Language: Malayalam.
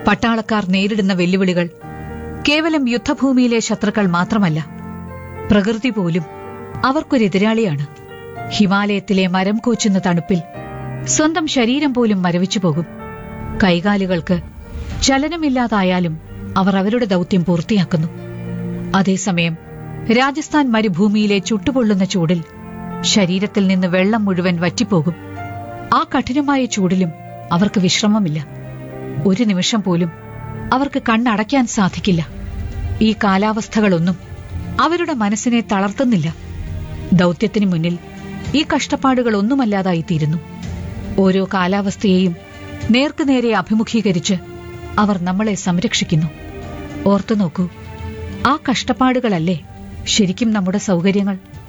പട്ടാളക്കാർ നേരിടുന്ന വെല്ലുവിളികൾ കേവലം യുദ്ധഭൂമിയിലെ ശത്രുക്കൾ മാത്രമല്ല, പ്രകൃതി പോലും അവർക്കൊരെതിരാളിയാണ്. ഹിമാലയത്തിലെ മരം കോച്ചുന്ന തണുപ്പിൽ സ്വന്തം ശരീരം പോലും മരവിച്ചു പോകും. കൈകാലുകൾക്ക് ചലനമില്ലാതായാലും അവർ അവരുടെ ദൗത്യം പൂർത്തിയാക്കുന്നു. അതേസമയം രാജസ്ഥാൻ മരുഭൂമിയിലെ ചുട്ടുപൊള്ളുന്ന ചൂടിൽ ശരീരത്തിൽ നിന്ന് വെള്ളം മുഴുവൻ വറ്റിപ്പോകും. ആ കഠിനമായ ചൂടിലും അവർക്ക് വിശ്രമമില്ല. ഒരു നിമിഷം പോലും അവർക്ക് കണ്ണടയ്ക്കാൻ സാധിക്കില്ല. ഈ കാലാവസ്ഥകളൊന്നും അവരുടെ മനസ്സിനെ തളർത്തുന്നില്ല. ദൗത്യത്തിനു മുന്നിൽ ഈ കഷ്ടപ്പാടുകളൊന്നുമല്ലാതായിത്തീരുന്നു. ഓരോ കാലാവസ്ഥയെയും നേർക്കുനേരെ അഭിമുഖീകരിച്ച് അവർ നമ്മളെ സംരക്ഷിക്കുന്നു. ഓർത്തു നോക്കൂ, ആ കഷ്ടപ്പാടുകളല്ലേ ശരിക്കും നമ്മുടെ സൗകര്യങ്ങൾ.